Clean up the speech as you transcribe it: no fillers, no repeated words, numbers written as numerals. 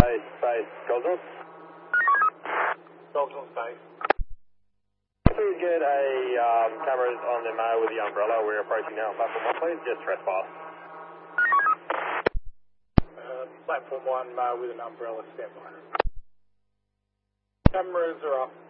Space, Gosnell. Gosnell space. Please get a cameras on the mail with the umbrella. We're approaching now on platform 1, please. Just trespass. Platform 1 with an umbrella, stand by. Cameras are up.